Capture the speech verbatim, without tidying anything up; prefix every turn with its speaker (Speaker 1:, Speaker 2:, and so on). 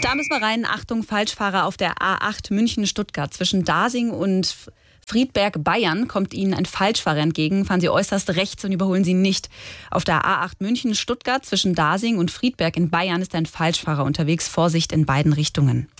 Speaker 1: da müssen wir rein. Achtung, Falschfahrer auf der A acht München-Stuttgart. Zwischen Dasing und Friedberg-Bayern kommt Ihnen ein Falschfahrer entgegen. Fahren Sie äußerst rechts und überholen Sie nicht. Auf der A acht München-Stuttgart zwischen Dasing und Friedberg in Bayern ist ein Falschfahrer unterwegs. Vorsicht in beiden Richtungen.